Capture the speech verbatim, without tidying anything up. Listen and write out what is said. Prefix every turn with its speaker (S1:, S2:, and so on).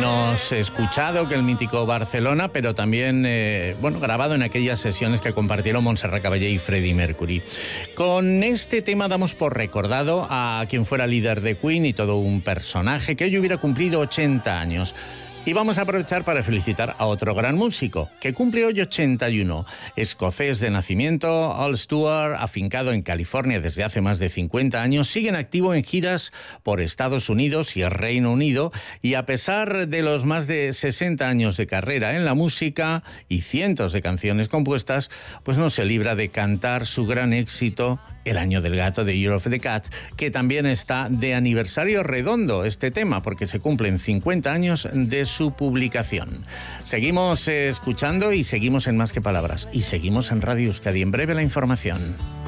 S1: menos escuchado que el mítico Barcelona, pero también, eh, bueno, grabado en aquellas sesiones que compartieron Montserrat Caballé y Freddie Mercury. Con este tema damos por recordado a quien fuera líder de Queen y todo un personaje que hoy hubiera cumplido ochenta años. Y vamos a aprovechar para felicitar a otro gran músico, que cumple hoy ochenta y uno. Escocés de nacimiento, Al Stewart, afincado en California desde hace más de cincuenta años, sigue en activo en giras por Estados Unidos y el Reino Unido, y a pesar de los más de sesenta años de carrera en la música y cientos de canciones compuestas, pues no se libra de cantar su gran éxito, El año del gato, de Year of the Cat, que también está de aniversario redondo este tema, porque se cumplen cincuenta años de su publicación. Seguimos eh, escuchando y seguimos en Más que Palabras. Y seguimos en Radio Euskadi. En breve la información.